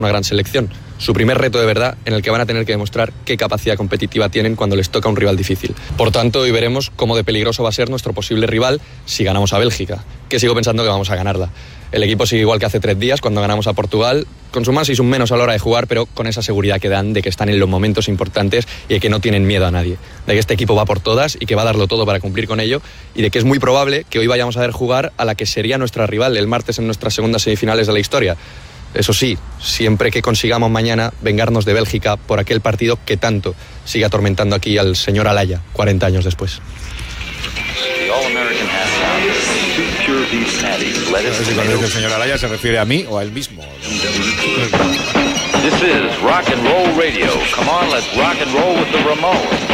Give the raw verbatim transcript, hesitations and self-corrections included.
una gran selección. Su primer reto de verdad en el que van a tener que demostrar qué capacidad competitiva tienen cuando les toca un rival difícil. Por tanto, hoy veremos cómo de peligroso va a ser nuestro posible rival si ganamos a Bélgica, que sigo pensando que vamos a ganarla. El equipo sigue igual que hace tres días cuando ganamos a Portugal, con su más y su menos a la hora de jugar, pero con esa seguridad que dan de que están en los momentos importantes y de que no tienen miedo a nadie. De que este equipo va por todas y que va a darlo todo para cumplir con ello, y de que es muy probable que hoy vayamos a ver jugar a la que sería nuestra rival el martes en nuestras segundas semifinales de la historia. Eso sí, siempre que consigamos mañana vengarnos de Bélgica por aquel partido que tanto sigue atormentando aquí al señor Alaya, cuarenta años después. No sé si cuando dice el señor Alaya se refiere a mí o a él mismo. This is Rock and Roll Radio. Come on, let's rock and roll with the Ramones.